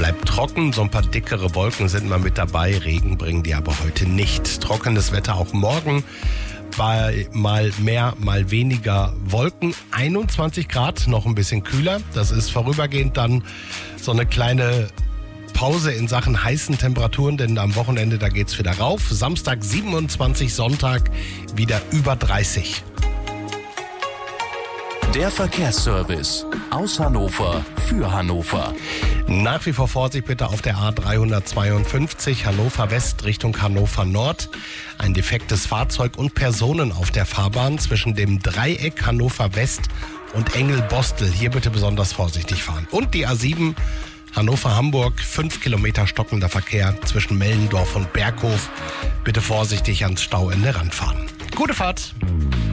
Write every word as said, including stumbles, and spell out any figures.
Bleibt trocken, so ein paar dickere Wolken sind mal mit dabei. Regen bringen die aber heute nicht. Trockenes Wetter auch morgen. Bei mal mehr, mal weniger Wolken. einundzwanzig Grad, noch ein bisschen kühler. Das ist vorübergehend dann so eine kleine Pause in Sachen heißen Temperaturen, denn am Wochenende, da geht's wieder rauf. Samstag siebenundzwanzig, Sonntag wieder über dreißig. Der Verkehrsservice aus Hannover für Hannover. Nach wie vor Vorsicht bitte auf der A dreihundertzweiundfünfzig Hannover West Richtung Hannover Nord. Ein defektes Fahrzeug und Personen auf der Fahrbahn zwischen dem Dreieck Hannover West und Engelbostel. Hier bitte besonders vorsichtig fahren. Und die A sieben Hannover-Hamburg, fünf Kilometer stockender Verkehr zwischen Mellendorf und Berghof. Bitte vorsichtig ans Stauende ranfahren. Gute Fahrt!